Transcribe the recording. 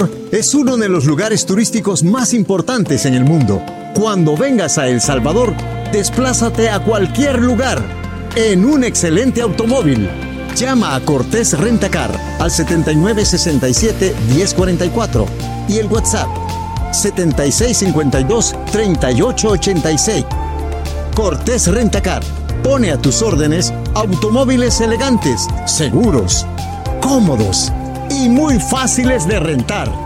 Salvador es uno de los lugares turísticos más importantes en el mundo. Cuando vengas a El Salvador, desplázate a cualquier lugar en un excelente automóvil. Llama a Cortés Rentacar al 7967-1044 y el WhatsApp 7652-3886. Cortés Rentacar pone a tus órdenes automóviles elegantes, seguros, cómodos y muy fáciles de rentar.